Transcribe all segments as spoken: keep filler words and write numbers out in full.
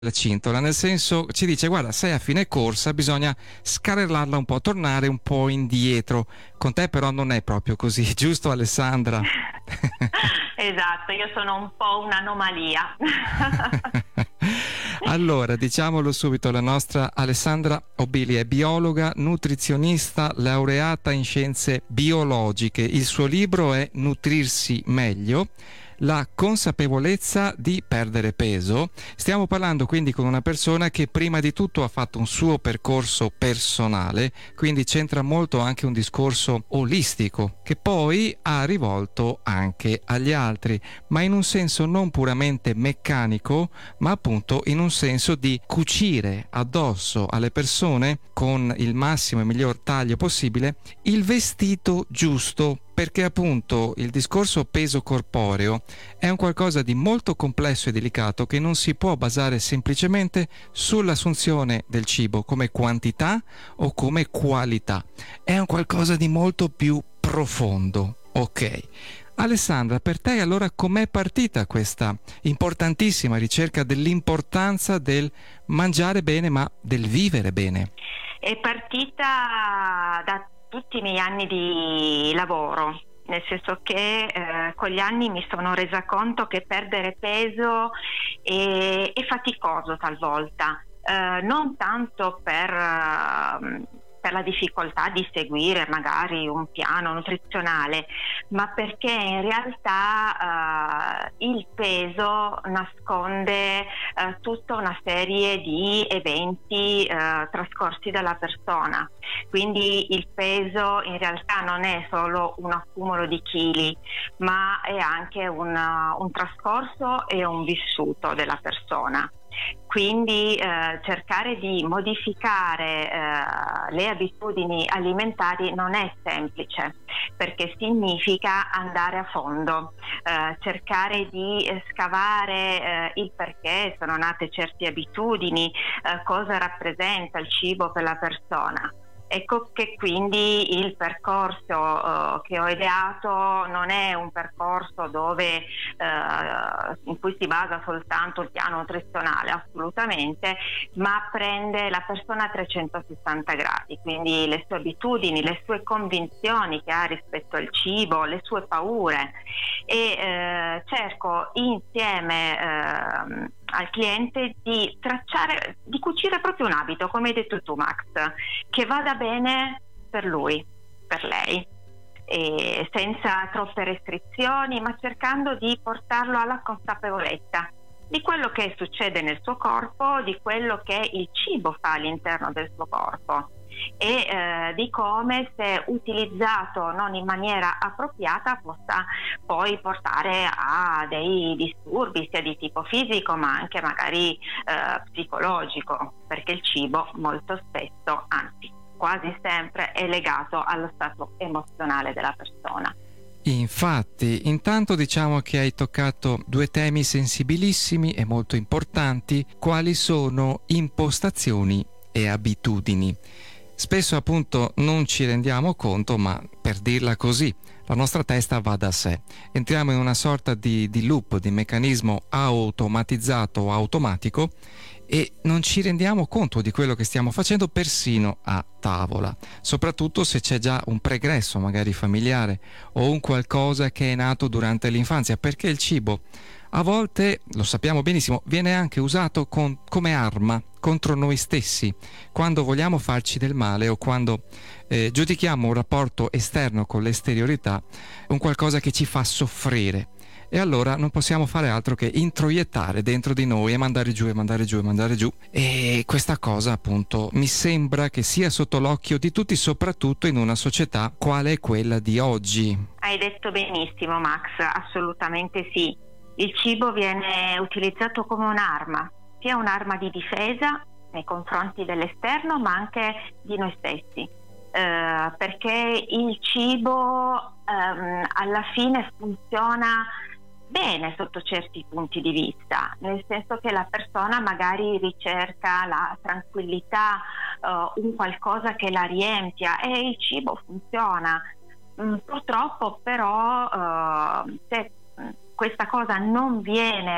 la cintola, nel senso ci dice guarda sei a fine corsa, bisogna scarrellarla un po', tornare un po' indietro. Con te però non è proprio così, giusto Alessandra? Esatto, io sono un po' un'anomalia. Allora, diciamolo subito, la nostra Alessandra Obili è biologa, nutrizionista, laureata in scienze biologiche. Il suo libro è Nutrirsi meglio, la consapevolezza di perdere peso. Stiamo parlando quindi con una persona che prima di tutto ha fatto un suo percorso personale, quindi c'entra molto anche un discorso olistico, che poi ha rivolto anche agli altri, ma in un senso non puramente meccanico, ma appunto in un senso di cucire addosso alle persone con il massimo e miglior taglio possibile il vestito giusto, perché appunto il discorso peso corporeo è un qualcosa di molto complesso e delicato che non si può basare semplicemente sull'assunzione del cibo come quantità o come qualità. È un qualcosa di molto più profondo. Ok. Alessandra, per te allora com'è partita questa importantissima ricerca dell'importanza del mangiare bene ma del vivere bene? È partita da tutti i miei anni di lavoro, nel senso che eh, con gli anni mi sono resa conto che perdere peso è, è faticoso talvolta, eh, non tanto per, eh, per la difficoltà di seguire magari un piano nutrizionale, ma perché in realtà eh, il peso nasconde eh, tutta una serie di eventi eh, trascorsi dalla persona. Quindi il peso in realtà non è solo un accumulo di chili, ma è anche un, un trascorso e un vissuto della persona. Quindi eh, cercare di modificare eh, le abitudini alimentari non è semplice, perché significa andare a fondo, eh, cercare di eh, scavare eh, il perché sono nate certe abitudini, eh, cosa rappresenta il cibo per la persona. Ecco che quindi il percorso uh, che ho ideato non è un percorso dove, uh, in cui si basa soltanto il piano nutrizionale, assolutamente, ma prende la persona a trecentosessanta gradi, quindi le sue abitudini, le sue convinzioni che ha rispetto al cibo, le sue paure, e uh, cerco insieme uh, al cliente di tracciare, di cucire proprio un abito, come hai detto tu Max, che vada bene per lui, per lei, e senza troppe restrizioni, ma cercando di portarlo alla consapevolezza di quello che succede nel suo corpo, di quello che il cibo fa all'interno del suo corpo e eh, di come, se utilizzato non in maniera appropriata, possa poi portare a dei disturbi sia di tipo fisico ma anche magari eh, psicologico, perché il cibo molto spesso, anzi quasi sempre, è legato allo stato emozionale della persona. Infatti, intanto diciamo che hai toccato due temi sensibilissimi e molto importanti, quali sono impostazioni e abitudini. Spesso appunto non ci rendiamo conto, ma per dirla così, la nostra testa va da sé. Entriamo in una sorta di, di loop, di meccanismo automatizzato o automatico e non ci rendiamo conto di quello che stiamo facendo persino a tavola, soprattutto se c'è già un pregresso magari familiare o un qualcosa che è nato durante l'infanzia, perché il cibo a volte, lo sappiamo benissimo, viene anche usato con, come arma contro noi stessi, quando vogliamo farci del male o quando eh, giudichiamo un rapporto esterno con l'esteriorità un qualcosa che ci fa soffrire. E allora non possiamo fare altro che introiettare dentro di noi e mandare giù e mandare giù e mandare giù. E questa cosa appunto mi sembra che sia sotto l'occhio di tutti, soprattutto in una società quale è quella di oggi. Hai detto benissimo Max, assolutamente sì. Il cibo viene utilizzato come un'arma, sia un'arma di difesa nei confronti dell'esterno ma anche di noi stessi, eh, perché il cibo ehm, alla fine funziona bene sotto certi punti di vista, nel senso che la persona magari ricerca la tranquillità, eh, un qualcosa che la riempia, e il cibo funziona. Mm, purtroppo però eh, se questa cosa non viene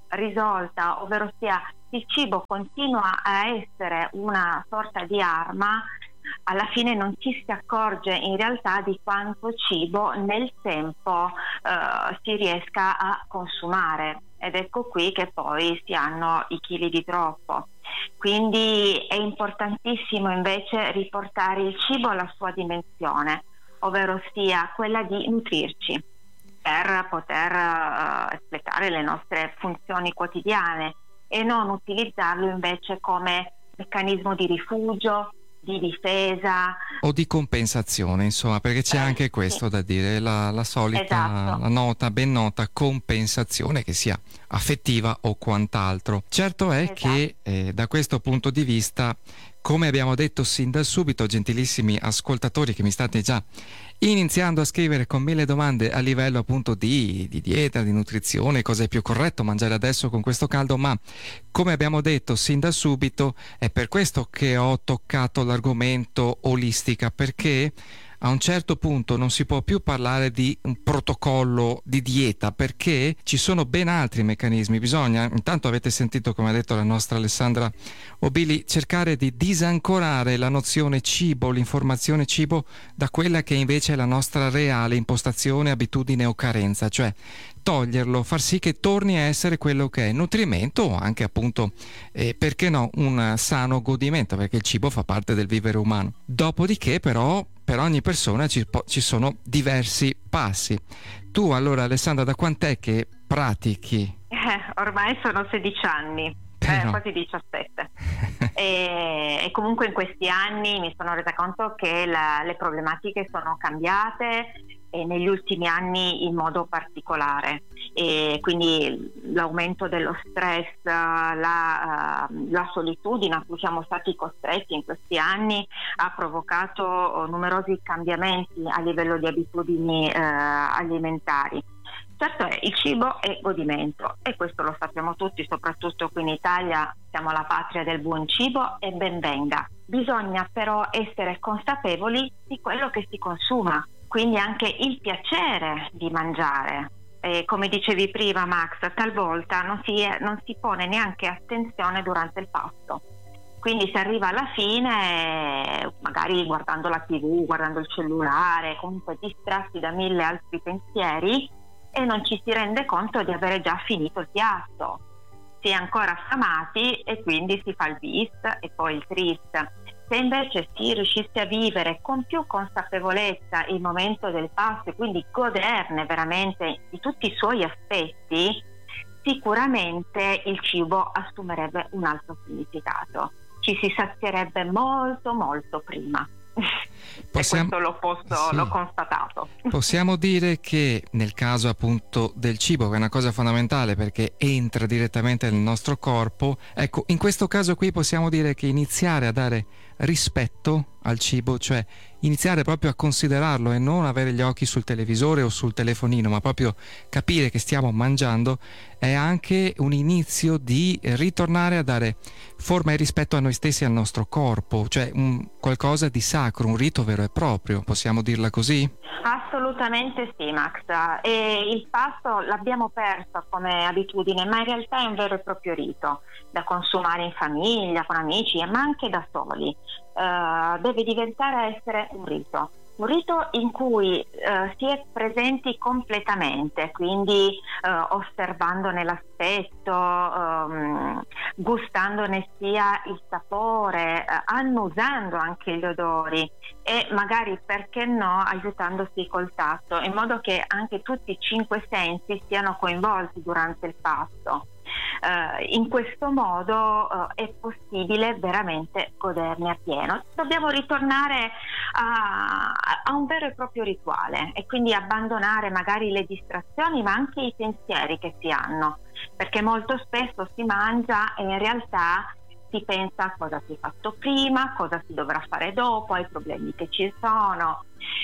risolta, ovvero sia il cibo continua a essere una sorta di arma, alla fine non ci si accorge in realtà di quanto cibo nel tempo eh, si riesca a consumare, ed ecco qui che poi si hanno i chili di troppo. Quindi è importantissimo invece riportare il cibo alla sua dimensione, ovvero sia quella di nutrirci per poter uh, espletare le nostre funzioni quotidiane, e non utilizzarlo invece come meccanismo di rifugio, di difesa o di compensazione, insomma, perché c'è eh, anche questo sì. da dire, la, la solita, Esatto. la nota, ben nota compensazione, che sia affettiva o quant'altro. Certo è Esatto. che eh, da questo punto di vista, come abbiamo detto sin da subito, gentilissimi ascoltatori che mi state già iniziando a scrivere con mille domande a livello appunto di, di dieta, di nutrizione, cosa è più corretto mangiare adesso con questo caldo, ma come abbiamo detto sin da subito è per questo che ho toccato l'argomento olistica, perché a un certo punto non si può più parlare di un protocollo di dieta, perché ci sono ben altri meccanismi. Bisogna, intanto avete sentito come ha detto la nostra Alessandra Obili, cercare di disancorare la nozione cibo, l'informazione cibo, da quella che invece è la nostra reale impostazione, abitudine o carenza, cioè toglierlo, far sì che torni a essere quello che è nutrimento, o anche appunto, eh, perché no, un sano godimento, perché il cibo fa parte del vivere umano. Dopodiché però per ogni persona ci, ci sono diversi passi. Tu allora, Alessandra, da quant'è che pratichi? Eh, ormai sono sedici anni, eh, quasi diciassette. e, e comunque in questi anni mi sono resa conto che la, le problematiche sono cambiate, e negli ultimi anni in modo particolare, e quindi l'aumento dello stress, la, la solitudine a cui siamo stati costretti in questi anni ha provocato numerosi cambiamenti a livello di abitudini eh, alimentari. Certo è, il cibo è godimento, e questo lo sappiamo tutti, soprattutto qui in Italia siamo la patria del buon cibo, e ben venga. Bisogna però essere consapevoli di quello che si consuma, quindi anche il piacere di mangiare. E come dicevi prima, Max, talvolta non si, è, non si pone neanche attenzione durante il pasto. Quindi si arriva alla fine, magari guardando la tivù, guardando il cellulare, comunque distratti da mille altri pensieri, e non ci si rende conto di avere già finito il piatto. Si è ancora affamati e quindi si fa il bis e poi il tris. Se invece si riuscisse a vivere con più consapevolezza il momento del pasto, e quindi goderne veramente di tutti i suoi aspetti, sicuramente il cibo assumerebbe un altro significato. Ci si sazierebbe molto molto prima. Possiamo, e questo l'ho, posto, sì. l'ho constatato. Possiamo dire che nel caso appunto del cibo, che è una cosa fondamentale perché entra direttamente nel nostro corpo, ecco, in questo caso qui possiamo dire che iniziare a dare rispetto al cibo, cioè iniziare proprio a considerarlo e non avere gli occhi sul televisore o sul telefonino, ma proprio capire che stiamo mangiando, è anche un inizio di ritornare a dare forma e rispetto a noi stessi e al nostro corpo, cioè un qualcosa di sacro, un rito vero e proprio, possiamo dirla così? Assolutamente sì, Max. E il pasto l'abbiamo perso come abitudine, ma in realtà è un vero e proprio rito da consumare in famiglia, con amici, ma anche da soli. Uh, deve diventare essere un rito. Un rito in cui uh, si è presenti completamente, quindi uh, osservandone l'aspetto, um, gustandone sia il sapore, uh, annusando anche gli odori, e magari, perché no, aiutandosi col tatto, in modo che anche tutti i cinque sensi siano coinvolti durante il pasto. Uh, in questo modo uh, è possibile veramente goderne appieno. Dobbiamo ritornare a, a un vero e proprio rituale, e quindi abbandonare magari le distrazioni, ma anche i pensieri che si hanno, perché molto spesso si mangia e in realtà si pensa a cosa si è fatto prima, cosa si dovrà fare dopo, ai problemi che ci sono.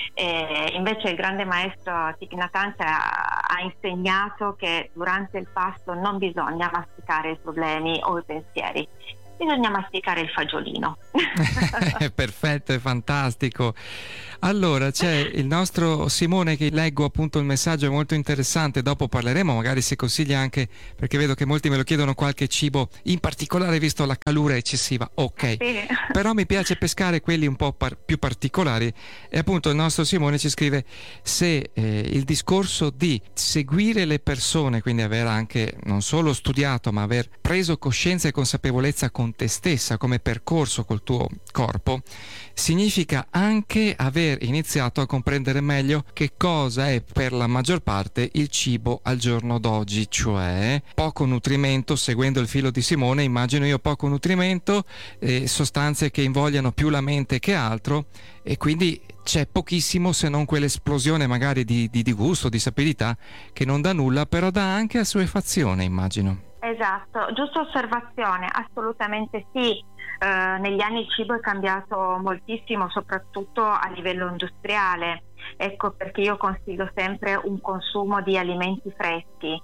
E invece il grande maestro Thich Nhat Hanh ha, ha insegnato che durante il pasto non bisogna masticare i problemi o i pensieri, bisogna masticare il fagiolino. Perfetto, è fantastico. Allora c'è il nostro Simone, che leggo appunto il messaggio, è molto interessante, dopo parleremo, magari se consiglia anche, perché vedo che molti me lo chiedono, qualche cibo in particolare visto la calura eccessiva. Ok, Sì. però mi piace pescare quelli un po' par- più particolari, e appunto il nostro Simone ci scrive se eh, il discorso di seguire le persone, quindi aver anche non solo studiato ma aver preso coscienza e consapevolezza con te stessa come percorso col tuo corpo, significa anche aver iniziato a comprendere meglio che cosa è per la maggior parte il cibo al giorno d'oggi, cioè poco nutrimento. Seguendo il filo di Simone, immagino io, poco nutrimento, eh, sostanze che invogliano più la mente che altro, e quindi c'è pochissimo, se non quell'esplosione magari di, di, di gusto, di sapidità, che non dà nulla, però dà anche assuefazione, immagino. Esatto, giusta osservazione, assolutamente sì. Eh, negli anni il cibo è cambiato moltissimo, soprattutto a livello industriale. Ecco perché io consiglio sempre un consumo di alimenti freschi,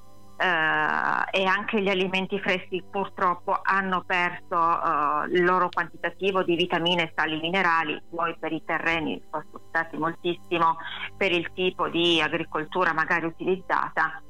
eh, e anche gli alimenti freschi purtroppo hanno perso eh, il loro quantitativo di vitamine, sali, minerali, poi per i terreni sono sfruttati moltissimo, per il tipo di agricoltura magari utilizzata.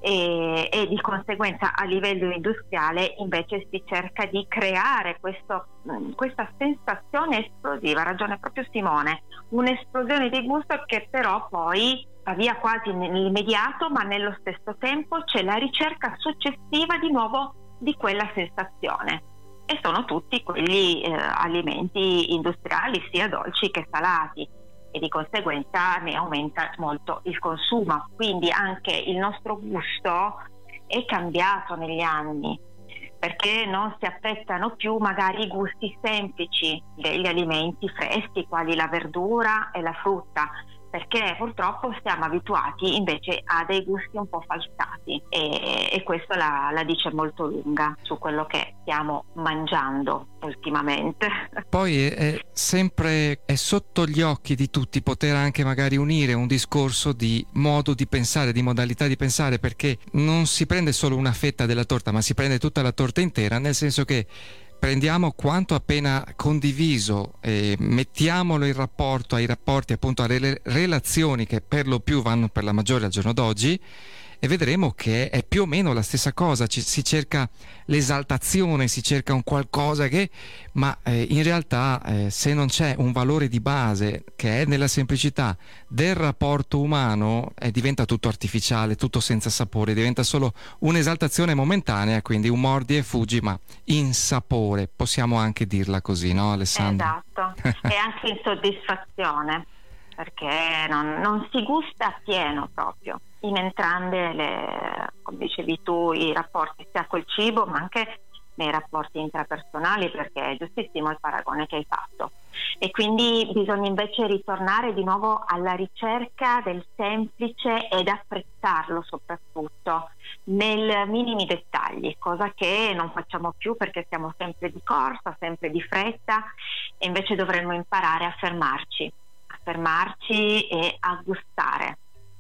E, e di conseguenza a livello industriale invece si cerca di creare questo, questa sensazione esplosiva, ha ragione proprio Simone, un'esplosione di gusto che però poi va via quasi nell'immediato, ma nello stesso tempo c'è la ricerca successiva di nuovo di quella sensazione, e sono tutti quegli eh, alimenti industriali sia dolci che salati, e di conseguenza ne aumenta molto il consumo. Quindi anche il nostro gusto è cambiato negli anni, perché non si apprezzano più magari i gusti semplici degli alimenti freschi, quali la verdura e la frutta, perché purtroppo siamo abituati invece a dei gusti un po' falsati, e, e questo la, la dice molto lunga su quello che stiamo mangiando ultimamente. Poi è, è sempre è sotto gli occhi di tutti poter anche magari unire un discorso di modo di pensare, di modalità di pensare, perché non si prende solo una fetta della torta, ma si prende tutta la torta intera, nel senso che prendiamo quanto appena condiviso e mettiamolo in rapporto ai rapporti, appunto alle relazioni che per lo più vanno per la maggiore al giorno d'oggi, e vedremo che è più o meno la stessa cosa. Ci, si cerca l'esaltazione, si cerca un qualcosa che, ma eh, in realtà eh, se non c'è un valore di base che è nella semplicità del rapporto umano, eh, diventa tutto artificiale, tutto senza sapore, diventa solo un'esaltazione momentanea, quindi un mordi e fuggi, ma insapore, possiamo anche dirla così, no Alessandra? Esatto, e anche insoddisfazione, perché non, non si gusta pieno proprio in entrambe le, come dicevi tu, i rapporti sia col cibo ma anche nei rapporti intrapersonali, perché è giustissimo il paragone che hai fatto, e quindi bisogna invece ritornare di nuovo alla ricerca del semplice ed apprezzarlo soprattutto nei minimi dettagli, cosa che non facciamo più perché siamo sempre di corsa, sempre di fretta, e invece dovremmo imparare a fermarci a fermarci e a gustare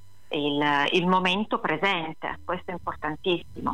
il, il momento presente. Questo è importantissimo.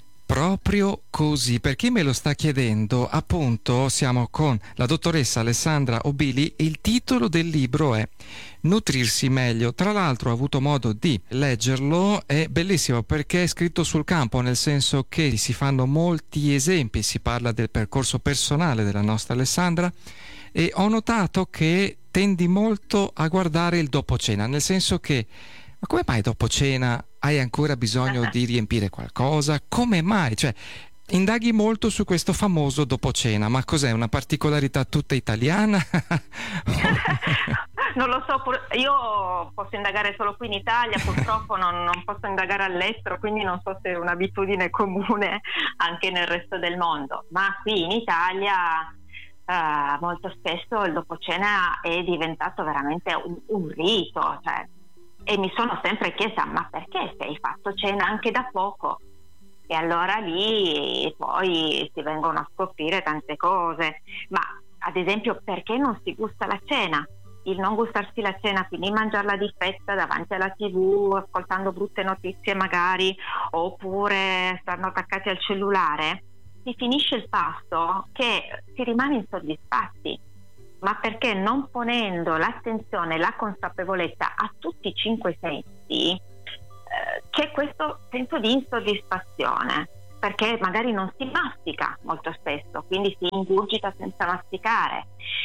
Proprio così, per chi me lo sta chiedendo, appunto siamo con la dottoressa Alessandra Obili, il titolo del libro è Nutrirsi meglio. Tra l'altro ho avuto modo di leggerlo, è bellissimo perché è scritto sul campo, nel senso che si fanno molti esempi, si parla del percorso personale della nostra Alessandra, e ho notato che tendi molto a guardare il dopo cena, nel senso che ma come mai dopo cena hai ancora bisogno di riempire qualcosa? Come mai? Cioè, indaghi molto su questo famoso dopo cena, ma cos'è, una particolarità tutta italiana? Non lo so, io posso indagare solo qui in Italia, purtroppo non, non posso indagare all'estero, quindi non so se è un'abitudine comune anche nel resto del mondo, ma qui in Italia Uh, molto spesso il dopo cena è diventato veramente un, un rito, cioè, e mi sono sempre chiesta ma perché se hai fatto cena anche da poco? E allora lì poi si vengono a scoprire tante cose, ma ad esempio perché non si gusta la cena? Il non gustarsi la cena, quindi mangiarla di fretta davanti alla tivù, ascoltando brutte notizie magari, oppure stando attaccati al cellulare, si finisce il pasto che si rimane insoddisfatti, ma perché non ponendo l'attenzione e la consapevolezza a tutti i cinque sensi, eh, c'è questo senso di insoddisfazione, perché magari non si mastica molto spesso, quindi si ingurgita senza masticare.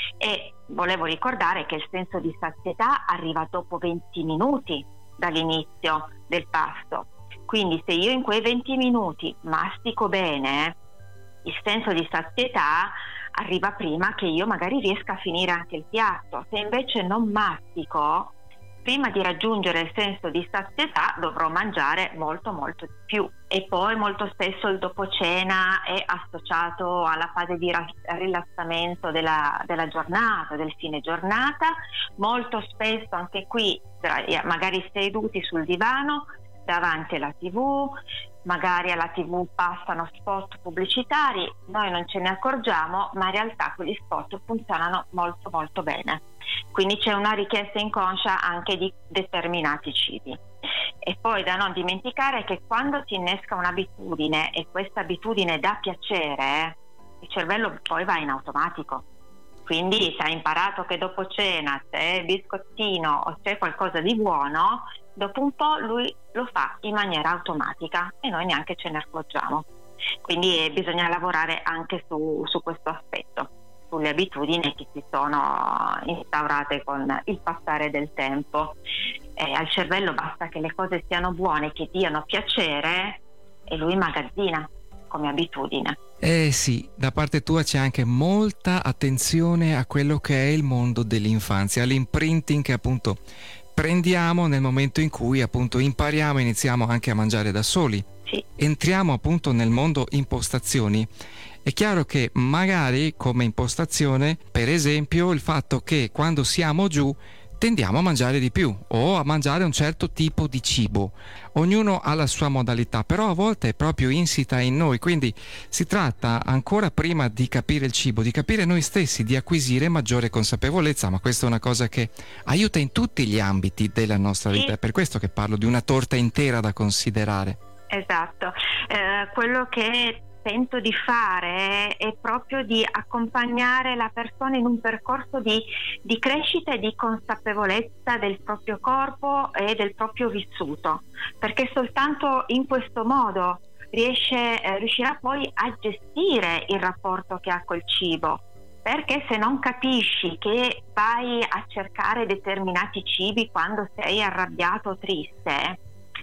E volevo ricordare che il senso di sazietà arriva dopo venti minuti dall'inizio del pasto, quindi se io in quei venti minuti mastico bene, il senso di sazietà arriva prima che io magari riesca a finire anche il piatto. Se invece non mastico, prima di raggiungere il senso di sazietà dovrò mangiare molto molto di più. E poi molto spesso il dopo cena è associato alla fase di rilassamento della, della giornata, del fine giornata. Molto spesso anche qui magari seduti sul divano davanti alla tivù, magari alla tivù passano spot pubblicitari, noi non ce ne accorgiamo, ma in realtà quegli spot funzionano molto molto bene. Quindi c'è una richiesta inconscia anche di determinati cibi. E poi da non dimenticare che quando si innesca un'abitudine e questa abitudine dà piacere, il cervello poi va in automatico. Quindi se hai imparato che dopo cena c'è il biscottino o c'è qualcosa di buono, dopo un po' lui lo fa in maniera automatica e noi neanche ce ne accorgiamo. Quindi eh, bisogna lavorare anche su, su questo aspetto, sulle abitudini che si sono instaurate con il passare del tempo. Eh, al cervello basta che le cose siano buone, che diano piacere, e lui magazzina come abitudine. Eh sì, da parte tua c'è anche molta attenzione a quello che è il mondo dell'infanzia, all'imprinting che appunto prendiamo nel momento in cui appunto impariamo e iniziamo anche a mangiare da soli. Sì. Entriamo appunto nel mondo impostazioni. È chiaro che magari come impostazione, per esempio, il fatto che quando siamo giù tendiamo a mangiare di più o a mangiare un certo tipo di cibo. Ognuno ha la sua modalità, però a volte è proprio insita in noi, quindi si tratta ancora prima di capire il cibo, di capire noi stessi, di acquisire maggiore consapevolezza, ma questa è una cosa che aiuta in tutti gli ambiti della nostra vita, è per questo che parlo di una torta intera da considerare. Esatto, eh, quello che tento di fare è proprio di accompagnare la persona in un percorso di, di crescita e di consapevolezza del proprio corpo e del proprio vissuto, perché soltanto in questo modo riesce, eh, riuscirà poi a gestire il rapporto che ha col cibo, perché se non capisci che vai a cercare determinati cibi quando sei arrabbiato o triste,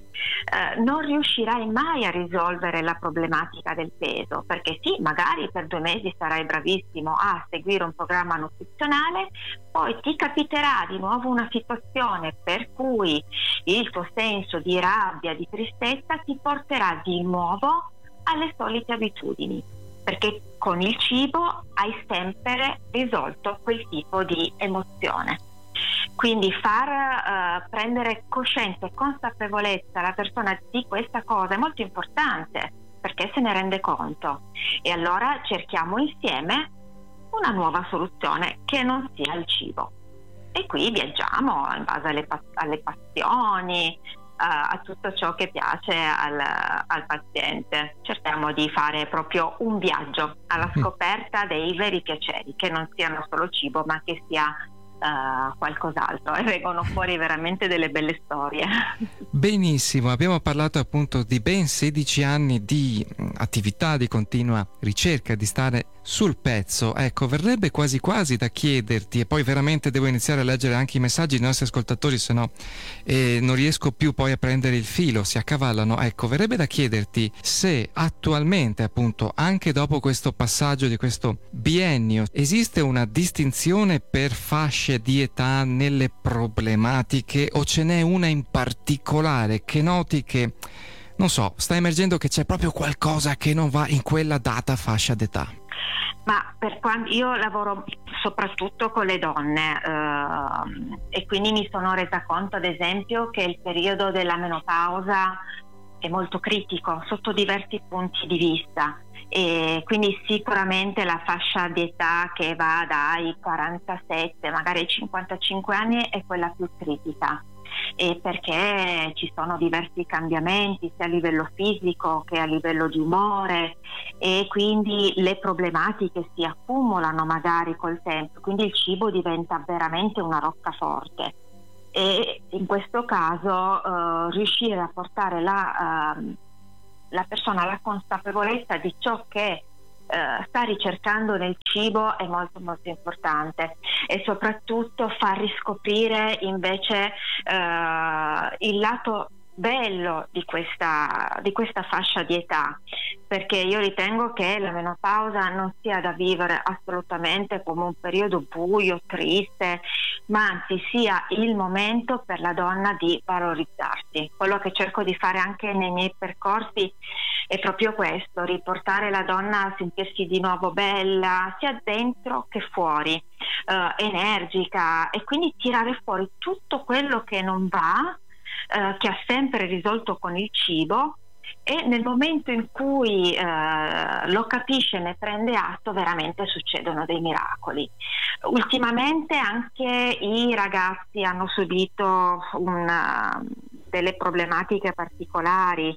Eh, non riuscirai mai a risolvere la problematica del peso, perché sì, magari per due mesi sarai bravissimo a seguire un programma nutrizionale, poi ti capiterà di nuovo una situazione per cui il tuo senso di rabbia, di tristezza ti porterà di nuovo alle solite abitudini, perché con il cibo hai sempre risolto quel tipo di emozione. Quindi far uh, prendere coscienza e consapevolezza alla persona di questa cosa è molto importante, perché se ne rende conto, e allora cerchiamo insieme una nuova soluzione che non sia il cibo. E qui viaggiamo in base alle, pa- alle passioni, uh, a tutto ciò che piace al, al paziente. Cerchiamo di fare proprio un viaggio alla scoperta dei veri piaceri, che non siano solo cibo, ma che sia Uh, qualcos'altro, e vengono fuori veramente delle belle storie. Benissimo, abbiamo parlato appunto di ben sedici anni di attività di continua ricerca, di stare sul pezzo. Ecco, verrebbe quasi quasi da chiederti, e poi veramente devo iniziare a leggere anche i messaggi dei nostri ascoltatori, se no eh, non riesco più poi a prendere il filo, si accavallano. Ecco, verrebbe da chiederti se attualmente, appunto, anche dopo questo passaggio di questo biennio, esiste una distinzione per fasce di età nelle problematiche, o ce n'è una in particolare che noti che, non so, sta emergendo che c'è proprio qualcosa che non va in quella data fascia d'età? Ma per quando io lavoro soprattutto con le donne eh, e quindi mi sono resa conto, ad esempio, che il periodo della menopausa è molto critico sotto diversi punti di vista, e quindi sicuramente la fascia di età che va dai quarantasette magari ai cinquantacinque anni è quella più critica. e perché ci sono diversi cambiamenti sia a livello fisico che a livello di umore, e quindi le problematiche si accumulano magari col tempo, quindi il cibo diventa veramente una roccaforte. E in questo caso uh, riuscire a portare la, uh, la persona alla consapevolezza di ciò che uh, sta ricercando nel cibo è molto molto importante, e soprattutto far riscoprire invece uh, il lato bello di questa, di questa fascia di età, perché io ritengo che la menopausa non sia da vivere assolutamente come un periodo buio, triste, ma anzi sia il momento per la donna di valorizzarsi. Quello che cerco di fare anche nei miei percorsi è proprio questo: riportare la donna a sentirsi di nuovo bella sia dentro che fuori, eh, energica, e quindi tirare fuori tutto quello che non va, Uh, che ha sempre risolto con il cibo, e nel momento in cui uh, lo capisce e ne prende atto, veramente succedono dei miracoli. Ultimamente anche i ragazzi hanno subito una, delle problematiche particolari,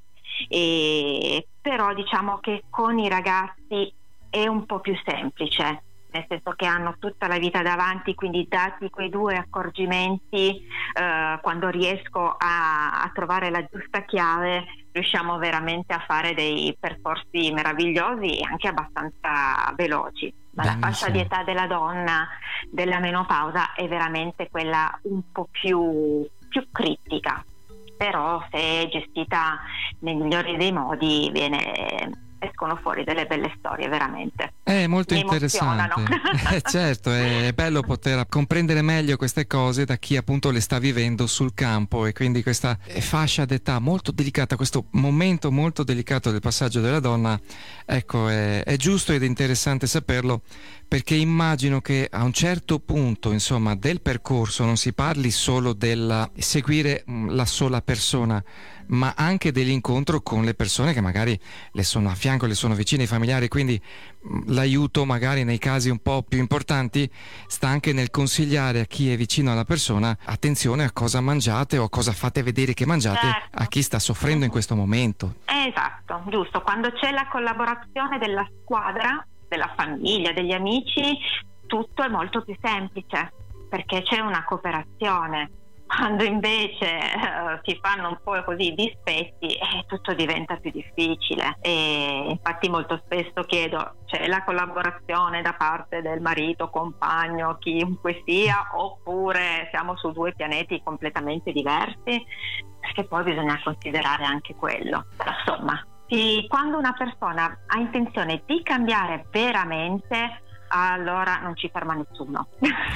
e, però diciamo che con i ragazzi è un po' più semplice, nel senso che hanno tutta la vita davanti, quindi dati quei due accorgimenti, eh, quando riesco a, a trovare la giusta chiave, riusciamo veramente a fare dei percorsi meravigliosi e anche abbastanza veloci. Ma la fascia di età della donna della menopausa è veramente quella un po' più, più critica, però se gestita nei migliori dei modi viene... escono fuori delle belle storie, veramente. È molto Mi interessante. Eh, certo, è bello poter comprendere meglio queste cose da chi appunto le sta vivendo sul campo, e quindi questa fascia d'età molto delicata, questo momento molto delicato del passaggio della donna, ecco, è, è giusto ed interessante saperlo, perché immagino che a un certo punto, insomma, del percorso non si parli solo del seguire la sola persona, ma anche dell'incontro con le persone che magari le sono a fianco, le sono vicine, i familiari, quindi l'aiuto magari nei casi un po' più importanti sta anche nel consigliare a chi è vicino alla persona: attenzione a cosa mangiate o a cosa fate vedere che mangiate, certo, a chi sta soffrendo in questo momento. Esatto, giusto. Quando c'è la collaborazione della squadra, della famiglia, degli amici, tutto è molto più semplice, perché c'è una cooperazione. Quando invece uh, si fanno un po' così dispetti, eh, tutto diventa più difficile, e infatti molto spesso chiedo: c'è la collaborazione da parte del marito, compagno, chiunque sia, oppure siamo su due pianeti completamente diversi? Perché poi bisogna considerare anche quello. Insomma, sì, quando una persona ha intenzione di cambiare veramente, allora non ci ferma nessuno.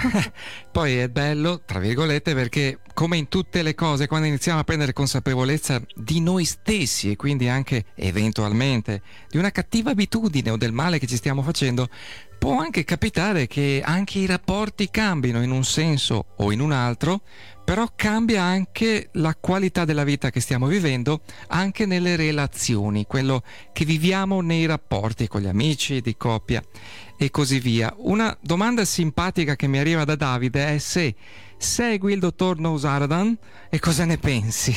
Poi è bello, tra virgolette, perché come in tutte le cose, quando iniziamo a prendere consapevolezza di noi stessi, e quindi anche eventualmente di una cattiva abitudine o del male che ci stiamo facendo, può anche capitare che anche i rapporti cambino in un senso o in un altro, però cambia anche la qualità della vita che stiamo vivendo, anche nelle relazioni, quello che viviamo nei rapporti con gli amici, di coppia e così via. Una domanda simpatica che mi arriva da Davide è se segui il dottor Nousaradan e cosa ne pensi?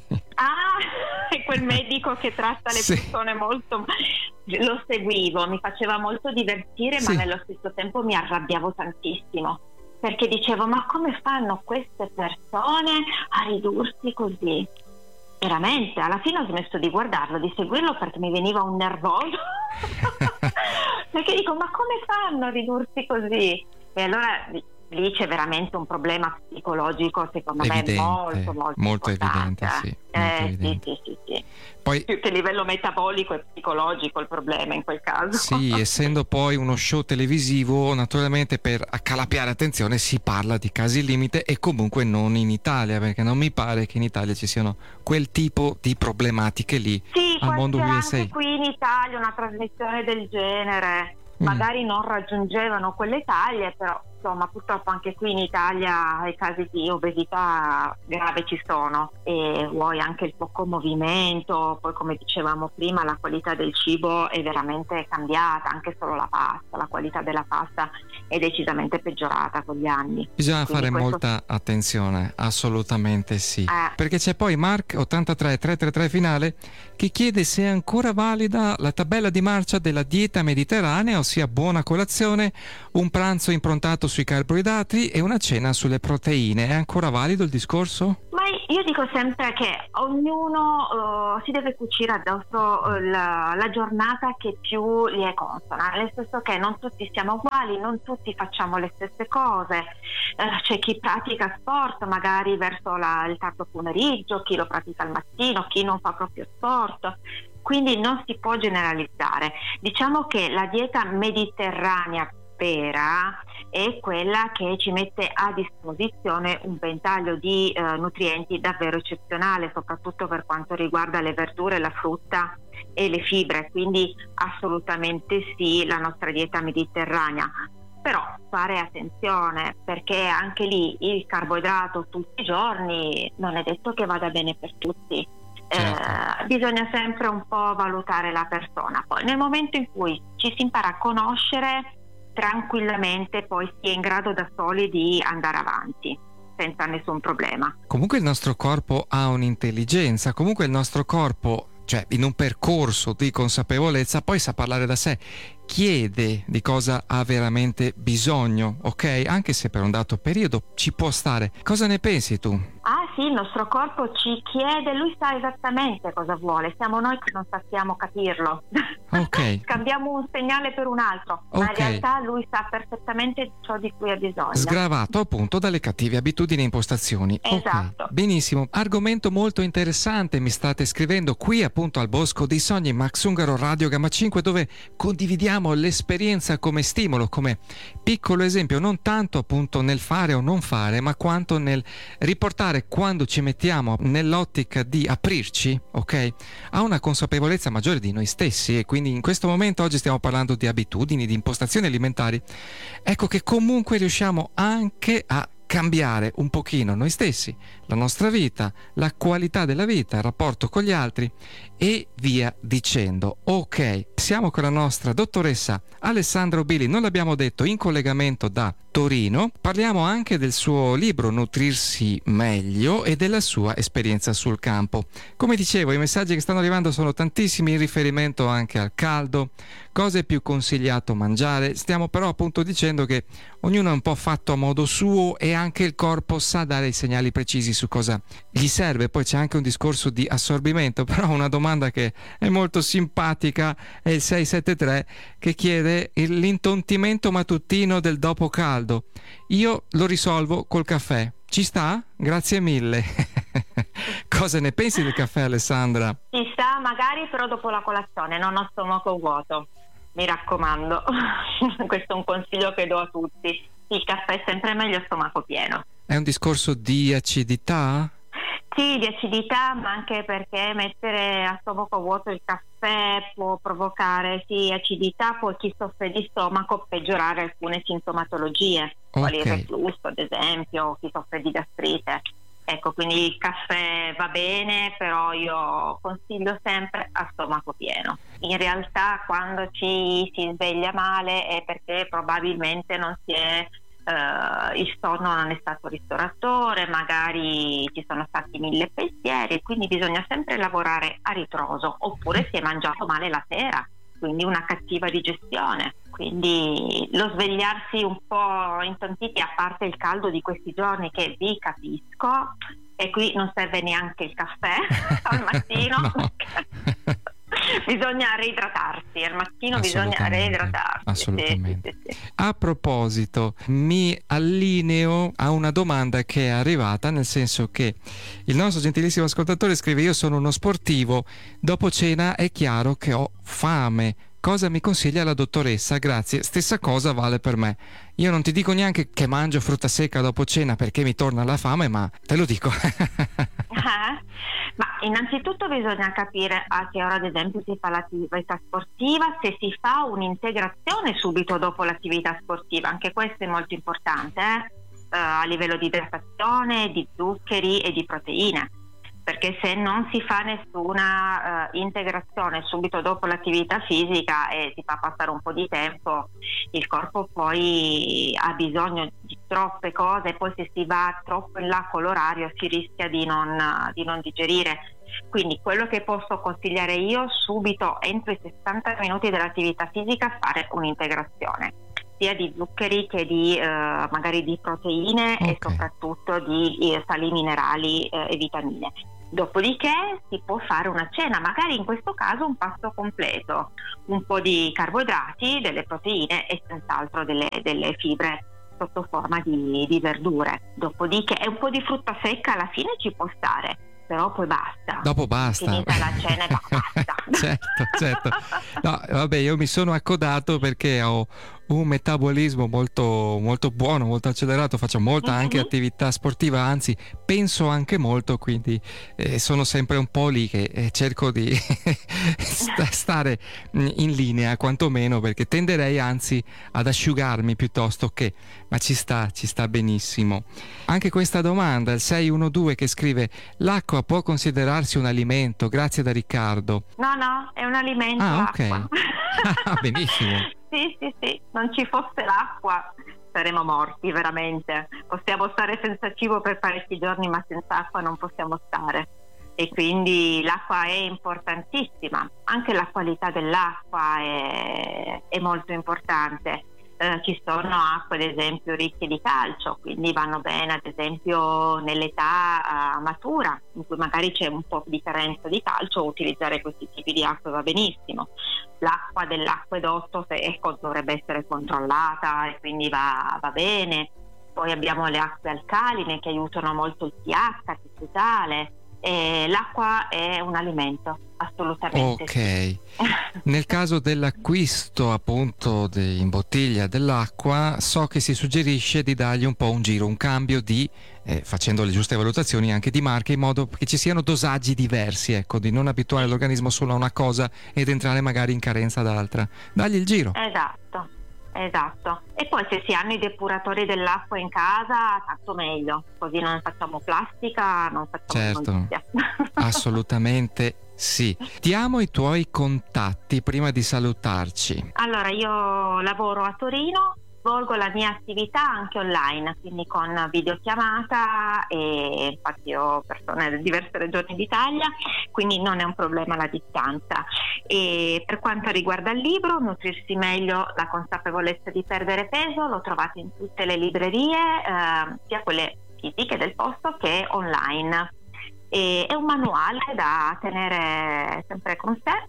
Ah, è quel medico che tratta le sì. persone molto... Lo seguivo, mi faceva molto divertire, sì, ma nello stesso tempo mi arrabbiavo tantissimo, perché dicevo: ma come fanno queste persone a ridursi così? Veramente, alla fine ho smesso di guardarlo, di seguirlo, perché mi veniva un nervoso perché dico: ma come fanno a ridursi così? E allora lì c'è veramente un problema psicologico, secondo evidente, me molto molto, molto importante. evidente, sì, eh, molto evidente. sì, sì, sì, sì. Poi, più che a livello metabolico e psicologico il problema in quel caso. Sì, essendo poi uno show televisivo, naturalmente per accalapiare attenzione si parla di casi limite, e comunque non in Italia, perché non mi pare che in Italia ci siano quel tipo di problematiche lì. Sì, al mondo U S A. Anche qui in Italia una trasmissione del genere, mm. magari non raggiungevano quelle taglie, però insomma purtroppo anche qui in Italia i casi di obesità grave ci sono, e vuoi anche il poco movimento, poi come dicevamo prima la qualità del cibo è veramente cambiata, anche solo la pasta, la qualità della pasta è decisamente peggiorata con gli anni. Bisogna Quindi fare questo... molta attenzione, assolutamente sì, eh. perché c'è poi Mark ottantatré tre tre tre finale che chiede se è ancora valida la tabella di marcia della dieta mediterranea, ossia buona colazione, un pranzo improntato sui carboidrati e una cena sulle proteine. È ancora valido il discorso? Ma io dico sempre che ognuno uh, si deve cucire addosso uh, la, la giornata che più gli è consona, nel senso che non tutti siamo uguali, non tutti facciamo le stesse cose, uh, c'è chi pratica sport magari verso la, il tardo pomeriggio, chi lo pratica al mattino, chi non fa proprio sport, quindi non si può generalizzare. Diciamo che la dieta mediterranea vera è quella che ci mette a disposizione un ventaglio di eh, nutrienti davvero eccezionale, soprattutto per quanto riguarda le verdure, la frutta e le fibre, quindi assolutamente sì la nostra dieta mediterranea. Però fare attenzione, perché anche lì il carboidrato tutti i giorni non è detto che vada bene per tutti. Certo. Eh, bisogna sempre un po' valutare la persona. Poi nel momento in cui ci si impara a conoscere, tranquillamente poi si è in grado da soli di andare avanti senza nessun problema. Comunque il nostro corpo ha un'intelligenza, comunque il nostro corpo, cioè in un percorso di consapevolezza, poi sa parlare da sé, chiede di cosa ha veramente bisogno, ok? Anche se per un dato periodo ci può stare. Cosa ne pensi tu? Ah sì, il nostro corpo ci chiede, lui sa esattamente cosa vuole, siamo noi che non sappiamo capirlo. Ok. Scambiamo un segnale per un altro, ma Ok. in realtà lui sa perfettamente ciò di cui ha bisogno. Sgravato appunto dalle cattive abitudini e impostazioni. Esatto. Ok, benissimo. Argomento molto interessante, mi state scrivendo qui appunto al Bosco dei Sogni, Max Ungaro, Radio Gamma cinque, dove condividiamo l'esperienza come stimolo, come piccolo esempio, non tanto appunto nel fare o non fare, ma quanto nel riportare, quando ci mettiamo nell'ottica di aprirci, ok, a una consapevolezza maggiore di noi stessi. E quindi in questo momento oggi stiamo parlando di abitudini, di impostazioni alimentari, ecco che comunque riusciamo anche a cambiare un pochino noi stessi, la nostra vita, la qualità della vita, il rapporto con gli altri e via dicendo. Ok, siamo con la nostra dottoressa Alessandra Obili, non l'abbiamo detto, in collegamento da Torino. Parliamo anche del suo libro Nutrirsi meglio e della sua esperienza sul campo. Come dicevo, i messaggi che stanno arrivando sono tantissimi in riferimento anche al caldo, cosa è più consigliato mangiare. Stiamo però appunto dicendo che ognuno è un po' fatto a modo suo e anche il corpo sa dare i segnali precisi su cosa gli serve. Poi c'è anche un discorso di assorbimento, però una domanda che è molto simpatica è il sei sette tre che chiede l'intontimento mattutino del dopo caldo. Io lo risolvo col caffè. Ci sta? Grazie mille. Cosa ne pensi del caffè, Alessandra? Ci sta magari, però dopo la colazione, non ho stomaco vuoto, mi raccomando. Questo è un consiglio che do a tutti. Il caffè è sempre meglio a stomaco pieno. È un discorso di acidità? Sì, di acidità, ma anche perché mettere a stomaco vuoto il caffè può provocare sì acidità, poi chi soffre di stomaco peggiorare alcune sintomatologie, quali il Ok. reflusso ad esempio, chi soffre di gastrite. Ecco, quindi il caffè va bene, però io consiglio sempre a stomaco pieno. In realtà quando ci si sveglia male è perché probabilmente non si è Uh, il sonno non è stato ristoratore, magari ci sono stati mille pensieri, quindi bisogna sempre lavorare a ritroso, oppure si è mangiato male la sera, quindi una cattiva digestione. Quindi lo svegliarsi un po' intontiti, a parte il caldo di questi giorni che vi capisco, e qui non serve neanche il caffè al mattino. No. Bisogna reidratarsi, al mattino bisogna Assolutamente, reidratarsi. assolutamente. Sì, sì, sì, sì. A proposito, mi allineo a una domanda che è arrivata, nel senso che il nostro gentilissimo ascoltatore scrive: io sono uno sportivo, dopo cena è chiaro che ho fame. Cosa mi consiglia la dottoressa? Grazie. Stessa cosa vale per me. Io non ti dico neanche che mangio frutta secca dopo cena perché mi torna la fame, ma te lo dico. Eh? Ma innanzitutto bisogna capire a che ora ad esempio si fa l'attività sportiva, se si fa un'integrazione subito dopo l'attività sportiva, anche questo è molto importante, eh? Uh, a livello di idratazione, di zuccheri e di proteine, perché se non si fa nessuna uh, integrazione subito dopo l'attività fisica e si fa passare un po' di tempo, il corpo poi ha bisogno di troppe cose e poi se si va troppo in là con l'orario si rischia di non, uh, di non digerire. Quindi quello che posso consigliare io, subito entro i sessanta minuti dell'attività fisica fare un'integrazione sia di zuccheri che di eh, magari di proteine, okay, e soprattutto di eh, sali minerali eh, e vitamine. Dopodiché si può fare una cena, magari in questo caso un pasto completo, un po' di carboidrati, delle proteine e senz'altro delle, delle fibre sotto forma di, di verdure. Dopodiché e un po' di frutta secca alla fine ci può stare, però poi basta. Dopo basta. Finita la cena e basta. Certo, certo. No, vabbè, io mi sono accodato perché ho un metabolismo molto, molto buono, molto accelerato, faccio molta anche mm-hmm. attività sportiva, anzi penso anche molto, quindi eh, sono sempre un po' lì che eh, cerco di stare in linea quantomeno, perché tenderei anzi ad asciugarmi piuttosto che, ma ci sta, ci sta benissimo. Anche questa domanda, il sei uno due che scrive: l'acqua può considerarsi un alimento? Grazie da Riccardo. No, no, è un alimento. Ah, l'acqua. ok. Ah, benissimo. Sì, sì, sì, non ci fosse l'acqua saremmo morti veramente. Possiamo stare senza cibo per parecchi giorni, ma senza acqua non possiamo stare. E quindi l'acqua è importantissima, anche la qualità dell'acqua è, è molto importante. Eh, ci sono acque ad esempio ricche di calcio, quindi vanno bene ad esempio nell'età uh, matura, in cui magari c'è un po' di carenza di calcio, utilizzare questi tipi di acque va benissimo. L'acqua dell'acquedotto se, ecco, dovrebbe essere controllata e quindi va, va bene. Poi abbiamo le acque alcaline che aiutano molto il pH totale. E l'acqua è un alimento, assolutamente. Ok. Sì. Nel caso dell'acquisto appunto de, in bottiglia dell'acqua, so che si suggerisce di dargli un po' un giro, un cambio di, eh, facendo le giuste valutazioni anche di marche, in modo che ci siano dosaggi diversi, ecco, di non abituare l'organismo solo a una cosa ed entrare magari in carenza d'altra. Dagli il giro. Esatto. Esatto, e poi se si hanno i depuratori dell'acqua in casa tanto meglio, così non facciamo plastica, non facciamo certo, assolutamente sì. Diamo i tuoi contatti prima di salutarci. Allora, io lavoro a Torino, svolgo la mia attività anche online, quindi con videochiamata, e infatti ho persone da diverse regioni d'Italia, quindi non è un problema la distanza. E per quanto riguarda il libro Nutrirsi meglio, la consapevolezza di perdere peso, lo trovate in tutte le librerie, eh, sia quelle fisiche del posto che online. E è un manuale da tenere sempre con sé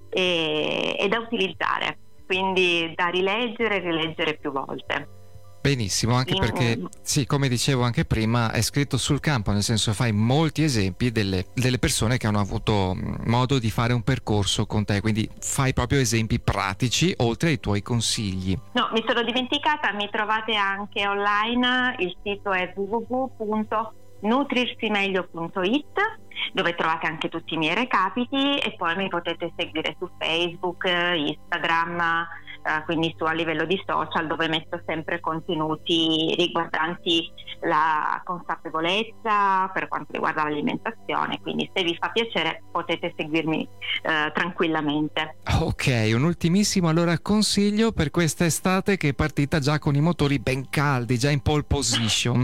e, e da utilizzare, quindi da rileggere e rileggere più volte. Benissimo, anche perché, sì, come dicevo anche prima, è scritto sul campo, nel senso fai molti esempi delle, delle persone che hanno avuto modo di fare un percorso con te, quindi fai proprio esempi pratici oltre ai tuoi consigli. No, mi sono dimenticata, mi trovate anche online, il sito è w w w punto nutrirsimeglio punto it, dove trovate anche tutti i miei recapiti, e poi mi potete seguire su Facebook, Instagram, eh, quindi su a livello di social, dove metto sempre contenuti riguardanti la consapevolezza per quanto riguarda l'alimentazione, quindi se vi fa piacere potete seguirmi eh, tranquillamente. Ok, un ultimissimo allora consiglio per questa estate che è partita già con i motori ben caldi, già in pole position.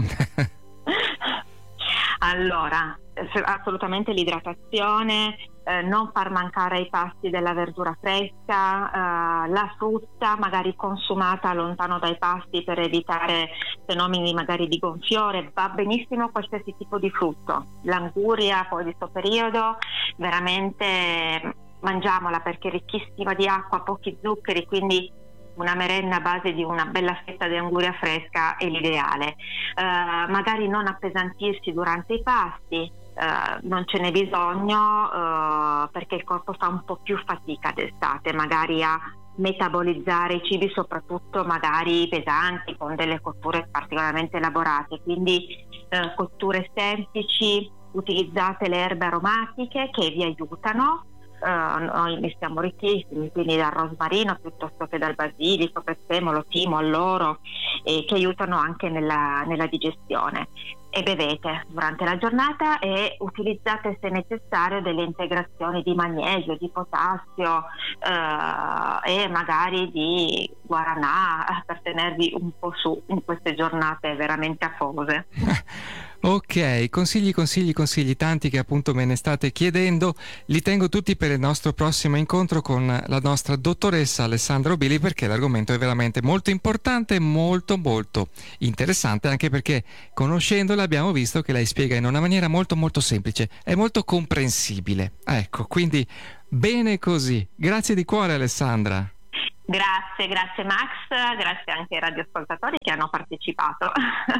Allora, assolutamente l'idratazione, eh, non far mancare ai pasti della verdura fresca, eh, la frutta magari consumata lontano dai pasti per evitare fenomeni magari di gonfiore. Va benissimo qualsiasi tipo di frutto, l'anguria poi di questo periodo veramente mangiamola perché è ricchissima di acqua, pochi zuccheri, quindi una merenda a base di una bella fetta di anguria fresca è l'ideale. Uh, magari non appesantirsi durante i pasti, uh, non ce n'è bisogno, uh, perché il corpo fa un po' più fatica d'estate, magari a metabolizzare i cibi, soprattutto magari pesanti, con delle cotture particolarmente elaborate, quindi uh, cotture semplici, utilizzate le erbe aromatiche che vi aiutano. Uh, noi ne siamo ricchissimi, quindi dal rosmarino piuttosto che dal basilico, prezzemolo, timo, alloro, eh, che aiutano anche nella, nella digestione. E bevete durante la giornata e utilizzate se necessario delle integrazioni di magnesio, di potassio uh, e magari di guaranà per tenervi un po' su in queste giornate veramente afose. Ok, consigli, consigli, consigli, tanti che appunto me ne state chiedendo, li tengo tutti per il nostro prossimo incontro con la nostra dottoressa Alessandra Obili, perché l'argomento è veramente molto importante e molto molto interessante, anche perché conoscendola abbiamo visto che lei spiega in una maniera molto molto semplice e molto comprensibile. Ecco, quindi bene così. Grazie di cuore Alessandra. Grazie, grazie Max, grazie anche ai radioascoltatori che hanno partecipato.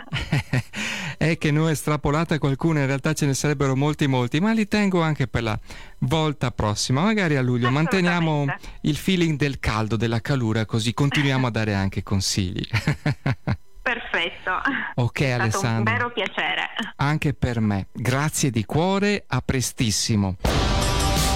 È che ne ho estrapolata qualcuna, in realtà ce ne sarebbero molti molti, ma li tengo anche per la volta prossima, magari a luglio. Manteniamo il feeling del caldo, della calura, così continuiamo a dare anche consigli. Perfetto. Ok, è Alessandra. Stato un vero piacere. Anche per me. Grazie di cuore, a prestissimo.